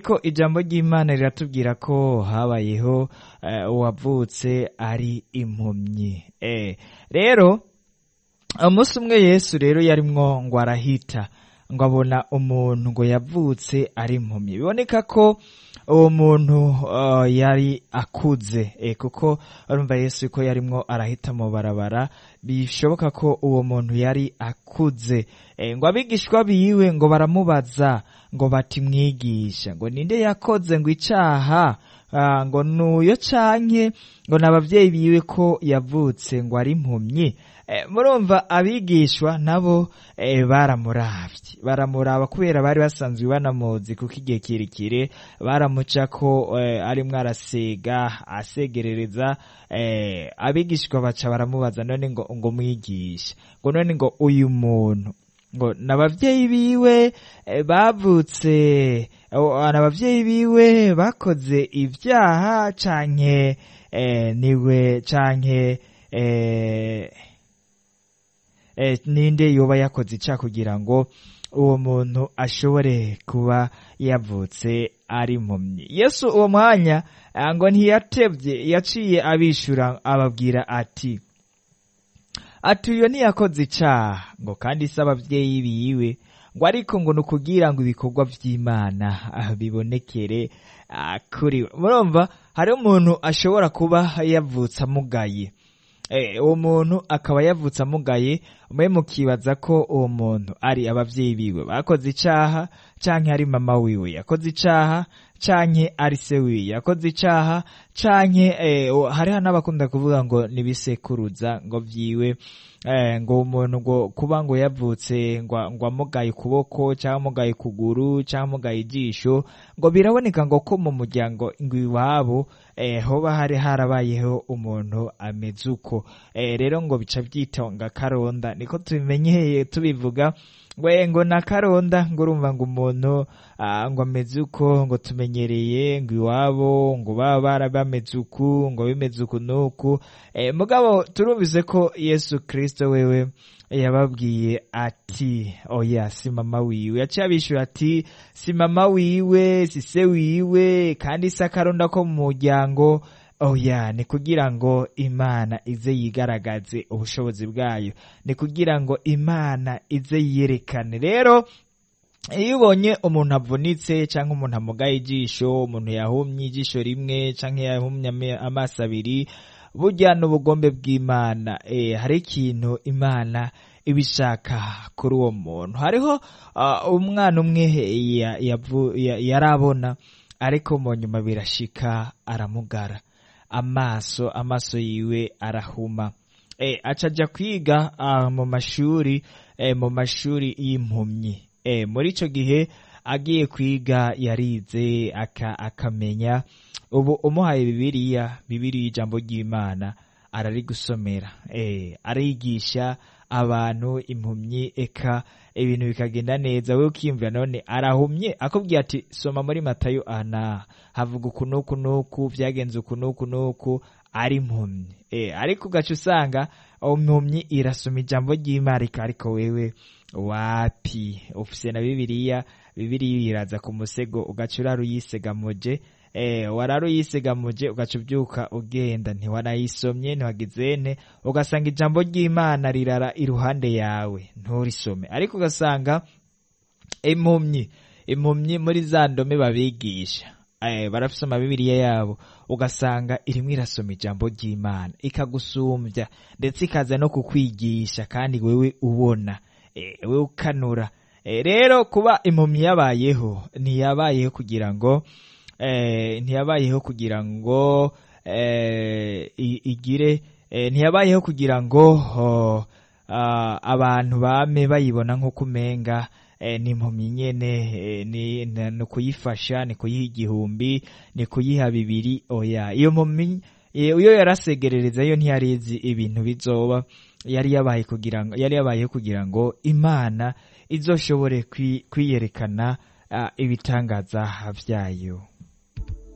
ariko ijambo ry'Imana riratubwira ko habayeho uwavutse ari impumyi. Rero umunsi umwe Yesu rero yarimwo ngo arahita ngo abona umuntu ngo yavutse ari impumyi. Biboneka ko uwo muntu yari akuze, kuko urumva Yesu ko yarimwo arahita mu barabara, bishoboka ko uwo muntu yari akuze. Ngo abigishwa biwe ngo baramubaza ngo bati mwigisha, ngo ninde yakoze ngo icaha, ngo nuyo canke ngo n'abavyeyi biwe ko yavutse ngo ari impumyi? Murumva abigishwa nabo baramuraba kubera bari basanzwe banamuzi, kuko igihe kirekire baramuca ko arimwo arasega asegerereza. Abigishwa baca baramubaza none ngo mwigisha, ngo none ngo uyu muntu ngo n'abavyeyi biwe bavutse, n'abavyeyi biwe bakoze ivyaha canke niwe canke ninde yoba yakoze icaha kugira ngo uwo muntu ashobore kuba yavutse ari impumyi? Yesu uwo mwanya ngo ntiyatevye, yaciye abishura ababwira ati uyo ntiyakoze icaha ngo kandi si abavyeyi biwe, ngo ariko ngo nukugira ngo ibikorwa vy'Imana bibonekere kuri we. Murumva hari umuntu ashobora kuba yavutse amugaye, uwo muntu akaba yavutse amugaye, mwe mukibaza ko uwo muntu ari abavyeyi biwe bakoze icaha, canke ari mama wiwe yakoze icaha, canke ari se wiwe yakoze icaha, canke hariho n'abakunda kuvuga ngo nibisekuruza ngo vyiwe, ngo umuntu ngo kuba ngo yavutse ngo amugaye ukuboko canke amugaye kuguru canke amugaye ijisho, ngo biraboneka ngo ko mu muryango ngo iwabo hoba hari harabayeho umuntu ameze uko. Rero ngo bica vyitonga karonda, niko tubimenyeye tubivuga, ngo na karonda, ngo urumva ngo umuntu ngo ameze uko, ngo tumenyereye ngo iwabo ngo baba bameze uku, ngo bimeze uku nuku. Mugabo turumvise ko Yesu Kristo wewe yababwiye ati oya si mama wiwe, yaciye abishura ati si mama wiwe, si se wiwe, kandi si akaronda ko mu muryango. Oya, ni kugira ngo Imana ize yigaragaze ubushobozi bwayo, ni kugira ngo Imana ize yiyerekane. Rero iyo ubonye umuntu avunitse canke umuntu amugaye ijisho, umuntu yahumye ijisho rimwe canke yahumye amaso abiri, burya n'ubugombe bw'Imana. Hari ikintu Imana ibishaka kuri uwo muntu. Hariho umwana umwe yarabona, ariko mu nyuma birashika aramugara amaso yiwe arahuma. Acaja kwiga mu mashuri y'impumyi. Muri ico gihe agiye kwiga yarize akamenya. Ubu umuhaye Bibiliya ijambo ry'Imana arari gusomera, arigisha abantu impumyi, eka ibintu bikagenda neza. Wewe ukiyumvira none arahumye, akubwiye ati soma muri Matayo ana havuga uku nuku nuku, vyagenze uku nuku nuku, ari impumyi. Ariko ugaca usanga impumyi irasoma ijambo ry'Imana, ariko wewe wapi, ufise na Bibiliya iraza ku musego, ugaca uraruyisegamuje. Wararuyisegamuje ugaca uvyuka ugenda, ntiwanayisomye ntiwagizene, ugasanga ijambo ry'Imana rirara iruhande yawe nturisome. Ariko ugasanga impumyi muri za ndome babigisha, barafise Bibiliya yabo, ugasanga irimwo irasoma ijambo ry'Imana, ikagusumbya ndetse ikaza no kukwigisha, kandi wewe ubona, wewe ukanura. Rero kuba impumyi yabayeho, ntiyabayeho kugira ngo igire, ntiyabayeho kugira ngo abantu bame bayibona nko kumenga ni impumyi nyene, ni kuyifasha, ni kuyiha igihumbi, ni kuyiha bibiri. Oya, iyo mpumyi iyo yarasegerereza, yo ntiyarizi ibintu bizoba, yari yabayeho kugira ngo Imana izoshobore kwiyerekana ibitangaza vyayo.